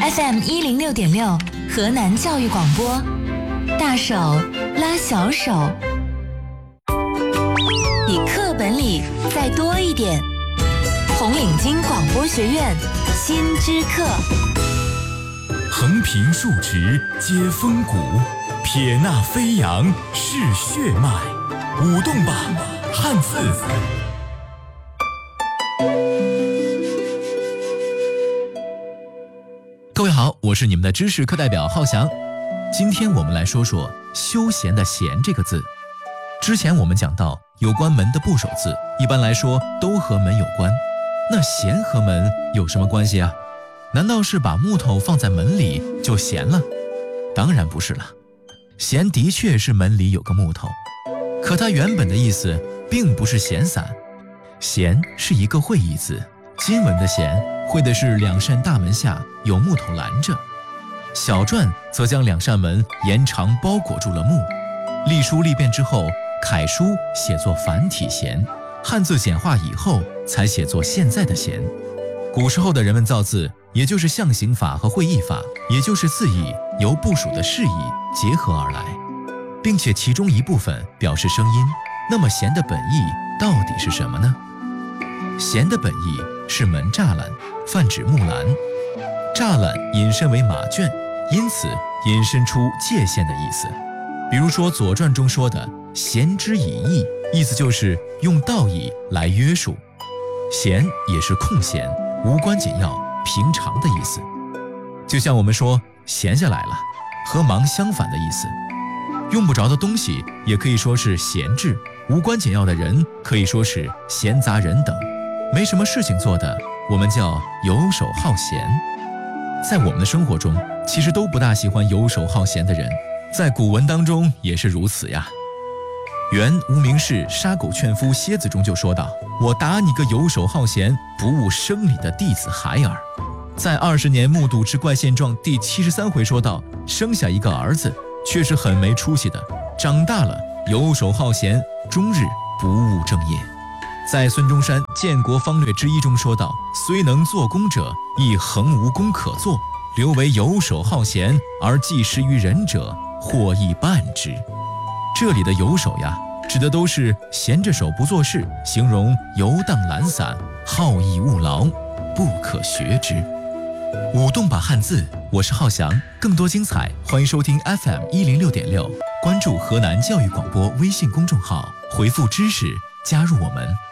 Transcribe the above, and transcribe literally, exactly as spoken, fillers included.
F M 一零六点六，河南教育广播，大手拉小手，比课本里再多一点。红领巾广播学院新知课， 横平竖直接风骨，撇捺飞扬是血脉，舞动吧汉字。各位好，我是你们的知识课代表浩翔。今天我们来说说休闲的闲这个字。之前我们讲到有关门的部首字，一般来说都和门有关。那闲和门有什么关系啊？难道是把木头放在门里就闲了？当然不是了。闲的确是门里有个木头，可它原本的意思并不是闲散。闲是一个会意字，金文的闲会的是两扇大门下有木头拦着，小篆则将两扇门延长包裹住了木。隶书隶变之后，楷书写作繁体闲，汉字简化以后才写作现在的闲。古时候的人们造字，也就是象形法和会意法，也就是字义由部属的释义结合而来，并且其中一部分表示声音。那么闲的本意到底是什么呢？闲的本意是门栅栏，泛指木栏。栅栏引申为马圈，因此引申出界限的意思。比如说《左传》中说的闲之以义，意思就是用道义来约束。闲也是空闲、无关紧要、平常的意思。就像我们说闲下来了，和忙相反的意思。用不着的东西也可以说是闲置，无关紧要的人可以说是闲杂人等。没什么事情做的，我们叫游手好闲。在我们的生活中，其实都不大喜欢游手好闲的人，在古文当中也是如此呀。原无名氏杀狗劝夫蝎子中就说道：我打你个游手好闲、不务生理的弟子孩儿。在二十年目睹之怪现状第七十三回说道：生下一个儿子，却是很没出息的，长大了游手好闲，终日不务正业。在孙中山《建国方略之一》中说道：虽能做工者，亦恒无功可做，留为游手好闲而济施于人者，或亦半之。这里的游手呀，指的都是闲着手不做事，形容游荡懒散、好逸恶劳，不可学之。舞动吧汉字，我是浩翔。更多精彩，欢迎收听 F M 一零六点六，关注河南教育广播微信公众号，回复知识，加入我们。